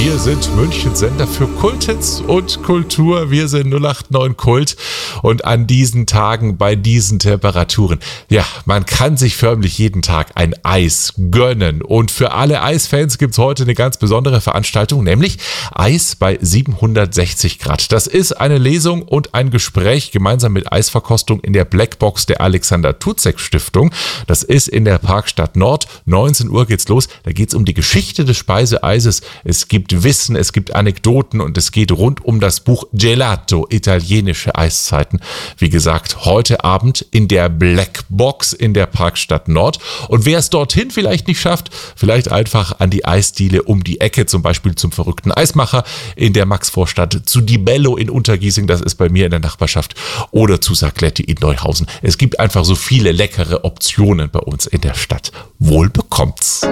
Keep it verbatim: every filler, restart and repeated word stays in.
Wir sind Münchens Sender für Kulthits und Kultur. Wir sind null acht neun Kult. Und an diesen Tagen, bei diesen Temperaturen, ja, man kann sich förmlich jeden Tag ein Eis gönnen. Und für alle Eisfans gibt's heute eine ganz besondere Veranstaltung, nämlich Eis bei siebenhundertsechzig Grad. Das ist eine Lesung und ein Gespräch gemeinsam mit Eisverkostung in der Blackbox der Alexander Tutzek Stiftung. Das ist in der Parkstadt Nord. neunzehn Uhr geht's los. Da geht's um die Geschichte des Speiseeises. Es gibt Wissen, es gibt Anekdoten und es geht rund um das Buch Gelato, italienische Eiszeiten. Wie gesagt, heute Abend in der Blackbox in der Parkstadt Nord. Und wer es dorthin vielleicht nicht schafft, vielleicht einfach an die Eisdiele um die Ecke, zum Beispiel zum verrückten Eismacher in der Maxvorstadt, zu Di Bello in Untergiesing, das ist bei mir in der Nachbarschaft, oder zu Sacletti in Neuhausen. Es gibt einfach so viele leckere Optionen bei uns in der Stadt. Wohl bekommt's.